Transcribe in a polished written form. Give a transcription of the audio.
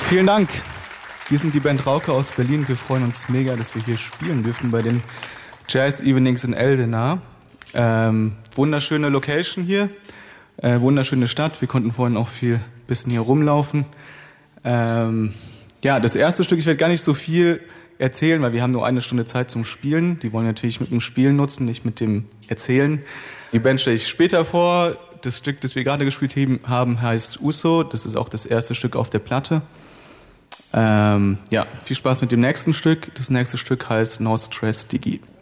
Vielen Dank. Wir sind die Band Rauke aus Berlin. Wir freuen uns mega, dass wir hier spielen dürfen bei den Jazz Evenings in Eldena. Wunderschöne Location hier, wunderschöne Stadt. Wir konnten vorhin auch viel bisschen hier rumlaufen. Ja, das erste Stück, ich werde gar nicht so viel erzählen, weil wir haben nur 1 Stunde Zeit zum Spielen. Die wollen natürlich mit dem Spielen nutzen, nicht mit dem Erzählen. Die Band stelle ich später vor. Das Stück, das wir gerade gespielt haben, heißt Uso. Das ist auch das erste Stück auf der Platte. Ja, viel Spaß mit dem nächsten Stück. Das nächste Stück heißt No Stress Digi.